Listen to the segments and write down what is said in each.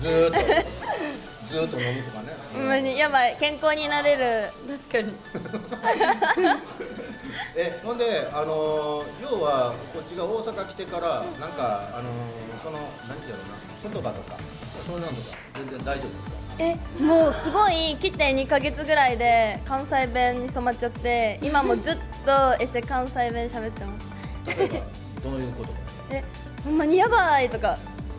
ずーっとずーっと飲むとかね。 やばい、健康になれる。 確かに。 ほんで要はこっちが大阪来てからなんかその何て言うのな、言葉とかそういうのとか全然大丈夫ですか？ もうすごい来て2ヶ月ぐらいで関西弁に染まっちゃって、今もずっとエセ関西弁喋ってます。 例えばどういうことか？ ほんまにやばいとか。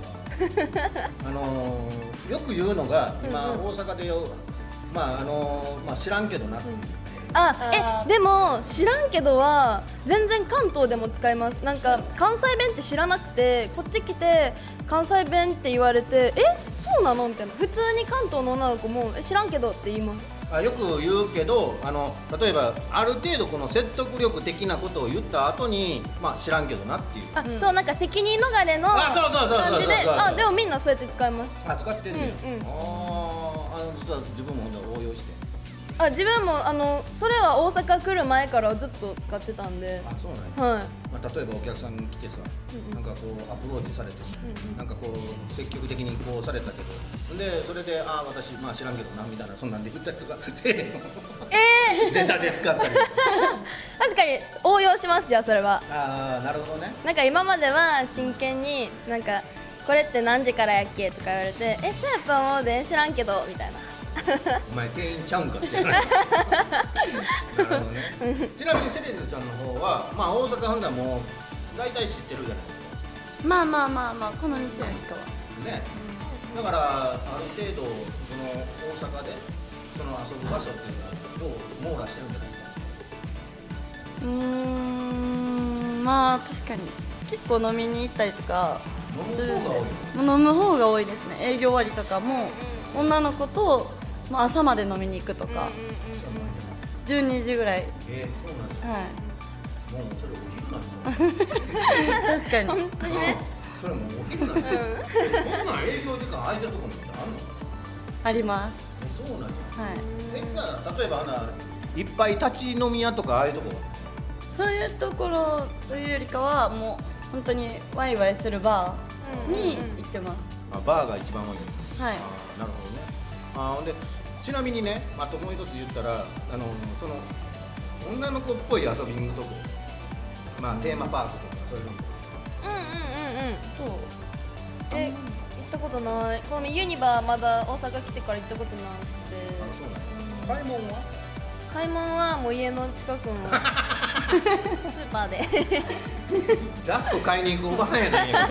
よく言うのが今大阪で知らんけどなっていう。 でも知らんけどは全然関東でも使います。なんか関西弁って知らなくて、こっち来て関西弁って言われてそうなのみたいな。普通に関東の女の子も知らんけどって言います。 よく言うけど例えばある程度この説得力的なことを言った後に知らんけどなっていう、 そう、なんか責任逃れの感じで、でもみんなそうやって使います。 使ってんねん。実は自分も応用して、 自分もそれは大阪来る前からずっと使ってたんで。 そうなんや。 はい。 例えばお客さん来てさ、なんかこうアプローチされて、なんかこう積極的にこうされたけど、でそれで私知らんけどなみたいな、そんなんで言ったりとかせえへん。ネタで使ったり。 確かに応用します。じゃあそれは。 なるほどね。 なんか今までは真剣になんかこれって何時からやっけとか言われて、そうやと思うで知らんけどみたいな。 お前店員ちゃうんかってなるほどね。ちなみにセレナちゃんの方は大阪ほんだらもう大体知ってるじゃないですか。 まあこの道よりかはね。だからある程度その大阪でその遊ぶ場所っていうのはどう網羅してるんじゃないですか？ 確かに結構飲みに行ったりとか飲む方が多い。 飲む方が多いですね。営業終わりとかも女の子と朝まで飲みに行くとか、12時ぐらい。 そうなんですか。 はい。 もうそれお昼なんですよ。 確かに。 本当にね。 それもうお昼なんですよ。そんなん営業時間空いてるところってあるの？ あります。 そうなんや。 はい。 例えばいっぱい立ち飲み屋とかああいうところ。 そういうところというよりかはもう本当にワイワイするバーに行ってます。 バーが一番多いです。 はい。 なるほどね。ほんでちなみにね、あともう一つ言ったらその女の子っぽい遊びに行くとこ、テーマパークとかそういうの。 そう。行ったことない。このユニバまだ大阪来てから行ったことなくて。 そうなんや。買い物は？ 買い物はもう家の近くのスーパーで。 ジャスト買いに行くおばはんやないや。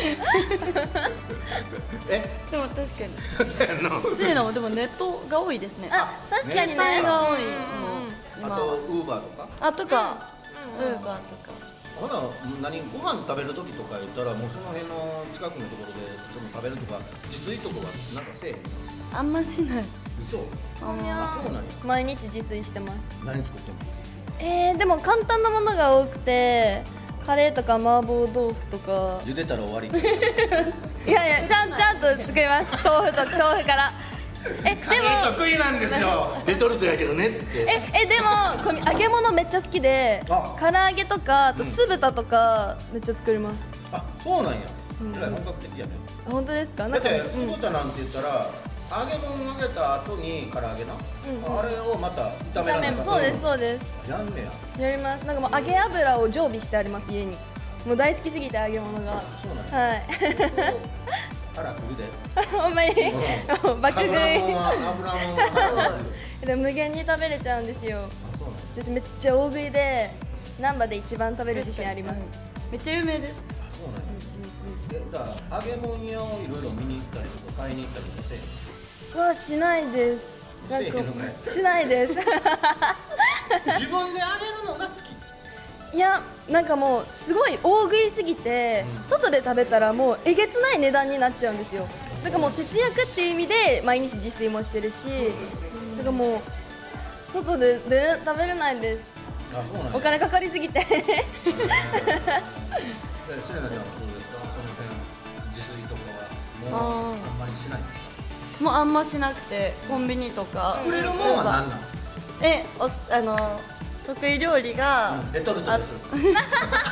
でも確かに。そういうのもでもネットが多いですね。 確かにね。 ネットが多い。 あとウーバーとか。 ウーバーとか。 ほなご飯食べる時とか言ったらもうその辺の近くのところで食べるとか自炊とかはなんかせえへん？ あんましない。 嘘？そうなんや。 毎日自炊してます。 何作ってんの？ でも簡単なものが多くて、カレーとか麻婆豆腐とか。 茹でたら終わり。 いやちゃんと作ります。豆腐から。 カレー得意なんですよ。レトルトやけどねって。 でも揚げ物めっちゃ好きで、唐揚げとかあと酢豚とかめっちゃ作ります。 そうなんや。えらい本格的やね。 本当ですか？ だって酢豚なんて言ったら揚げ物揚げた後に唐揚げな、あれをまた炒められた。 そうです。 やんねや。やります。なんかもう揚げ油を常備してあります、家に。もう大好きすぎて揚げ物が。 そうなんや。腹くるで。 ほんまに爆食い。 油もで無限に食べれちゃうんですよ。私めっちゃ大食いで難波で一番食べる自信あります。 めっちゃ有名です。 そうなんや。だから揚げ物屋をいろいろ見に行ったりとか買いに行ったりとかせえ？ はしないです。なんかしないです。 自分で揚げるのが好き？ いや、なんかもうすごい大食いすぎて、外で食べたらもうえげつない値段になっちゃうんですよ。だからもう節約っていう意味で毎日自炊もしてるし、だからもう外で食べれないです。お金かかりすぎて。 セレナちゃんはどうですか？その辺自炊とかはもうあんまりしない？ もうあんましなくて、コンビニとか。 作れるもんは何なの？ 得意料理が、 レトルトです。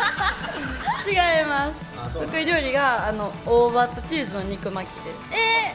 違います。得意料理が大葉とチーズの肉巻きです。